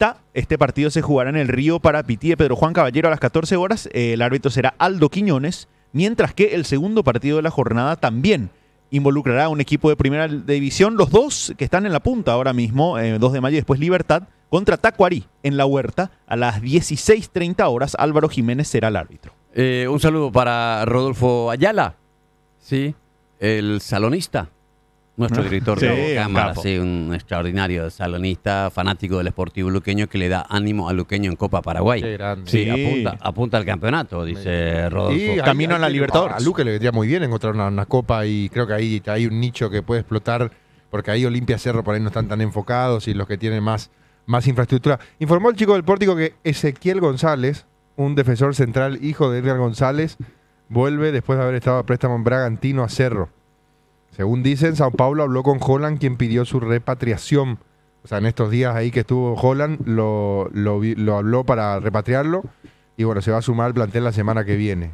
Esta. Este partido se jugará en el Río Parapití de Pedro Juan Caballero a las 14 horas. El árbitro será Aldo Quiñones, mientras que el segundo partido de la jornada también involucrará a un equipo de primera división. Los dos que están en la punta ahora mismo, 2 de mayo y después Libertad, contra Tacuarí en La Huerta a las 16:30 horas. Álvaro Jiménez será el árbitro. Un saludo para Rodolfo Ayala, ¿sí? El salonista, nuestro director de cámara, sí, un extraordinario salonista, fanático del Sportivo Luqueño, que le da ánimo a Luqueño en Copa Paraguay. Qué grande. Sí, apunta al campeonato, dice Rodolfo. Y camino a la Libertadores. A Luque le vendría muy bien encontrar una Copa, y creo que ahí hay un nicho que puede explotar, porque ahí Olimpia, Cerro por ahí no están tan enfocados, y los que tienen más infraestructura. Informó el chico del Pórtico que Ezequiel González, un defensor central hijo de Edgar González, vuelve después de haber estado a préstamo en Bragantino a Cerro. Según dicen, Sao Paulo habló con Holland, quien pidió su repatriación. O sea, en estos días ahí que estuvo Holland, lo habló para repatriarlo. Y bueno, se va a sumar al plantel la semana que viene.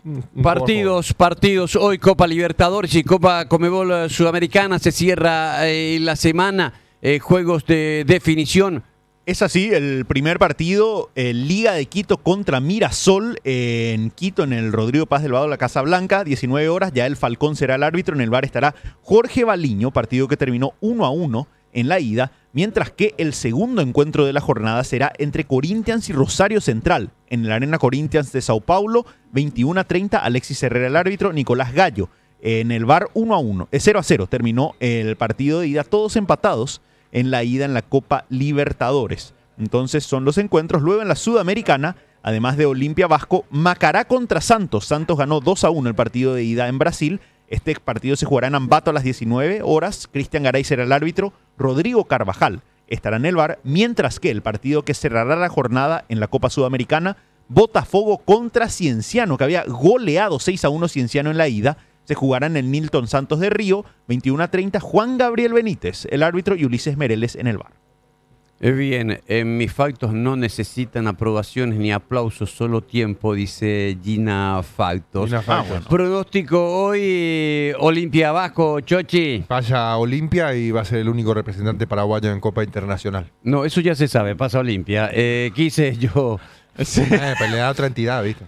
Partidos. Hoy Copa Libertadores y Copa Conmebol Sudamericana. Se cierra la semana. Juegos de definición. Es así, el primer partido, Liga de Quito contra Mirasol en Quito, en el Rodrigo Paz del Vado, la Casa Blanca, 19 horas, ya el Falcón será el árbitro, en el VAR estará Jorge Baliño, partido que terminó 1-1 en la ida, mientras que el segundo encuentro de la jornada será entre Corinthians y Rosario Central, en la Arena Corinthians de Sao Paulo, 21:30, Alexis Herrera el árbitro, Nicolás Gallo, en el VAR 1-1, 0-0, terminó el partido de ida, todos empatados en la ida en la Copa Libertadores. Entonces son los encuentros. Luego en la Sudamericana, además de Olimpia Vasco, Macará contra Santos. Santos ganó 2-1 el partido de ida en Brasil. Este partido se jugará en Ambato a las 19 horas. Cristian Garay será el árbitro. Rodrigo Carvajal estará en el VAR. Mientras que el partido que cerrará la jornada en la Copa Sudamericana, Botafogo contra Cienciano, que había goleado 6-1 Cienciano en la ida, se jugará en el Nilton Santos de Río, 21:30, Juan Gabriel Benítez, el árbitro, y Ulises Mereles en el VAR. Bien, mis factos no necesitan aprobaciones ni aplausos, solo tiempo, dice Gina Factos. Bueno. Pronóstico hoy, Olimpia Vasco, Chochi. Vaya a Olimpia y va a ser el único representante paraguayo en Copa Internacional. No, eso ya se sabe, pasa Olimpia. Quise yo... Pues le da otra entidad, ¿viste?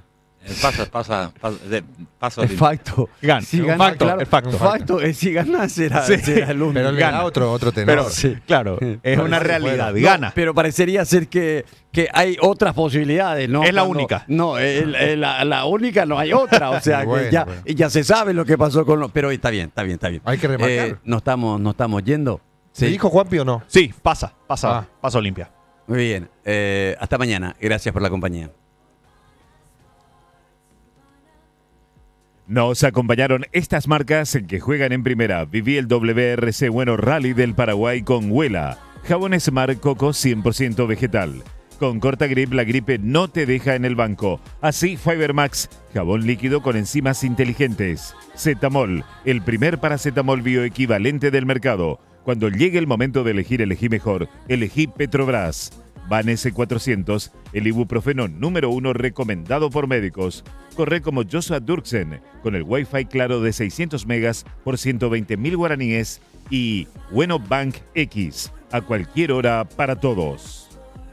El facto. Gana. Si gana, Facto, claro, el facto. Facto, si gana será el único. Pero le da otro tenor. Pero sí, claro, es una realidad. Gana. No, pero parecería ser que hay otras posibilidades, ¿no? Es la única. No, la única no hay otra. O sea, Bueno, que ya se sabe lo que pasó con los... Pero está bien. Hay que remarcar. No estamos yendo. ¿Se dijo Juanpi o no? Sí, pasa Olimpia. Muy bien. Hasta mañana. Gracias por la compañía. Nos acompañaron estas marcas que juegan en primera. Viví el WRC Bueno Rally del Paraguay con Huela. Jabones Mar Coco 100% vegetal. Con Corta Grip la gripe no te deja en el banco. Así Fibermax, jabón líquido con enzimas inteligentes. Zetamol, el primer paracetamol bioequivalente del mercado. Cuando llegue el momento de elegí mejor. Elegí Petrobras. Van S400, el ibuprofeno número 1 recomendado por médicos. Corre como Joshua Durksen, con el Wi-Fi claro de 600 megas por 120.000 guaraníes. Y Bueno Bank X, a cualquier hora para todos.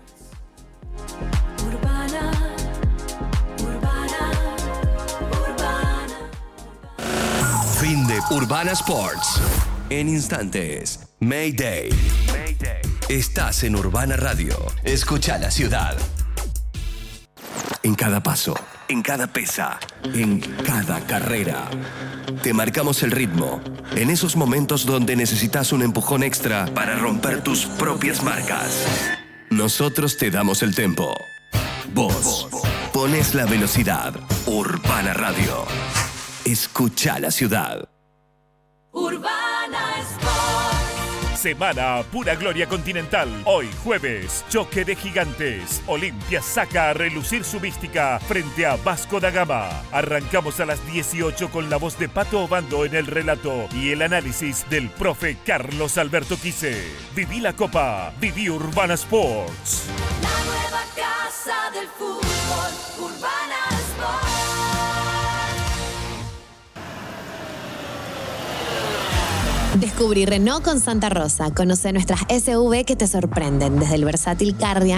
Fin de Urbana Sports. En instantes, Mayday. Estás en Urbana Radio. Escucha la ciudad. En cada paso, en cada pesa, en cada carrera. Te marcamos el ritmo. En esos momentos donde necesitas un empujón extra para romper tus propias marcas. Nosotros te damos el tempo. Vos pones la velocidad. Urbana Radio. Escucha la ciudad. Urbana Sport. Semana Pura Gloria Continental. Hoy jueves, choque de gigantes. Olimpia saca a relucir su mística frente a Vasco da Gama. Arrancamos a las 18 con la voz de Pato Obando en el relato y el análisis del profe Carlos Alberto Quise. Viví la Copa, viví Urbana Sports. La nueva casa del fútbol, Urbana Sport. Descubrí Renault con Santa Rosa. Conoce nuestras SUV que te sorprenden, desde el versátil Cardian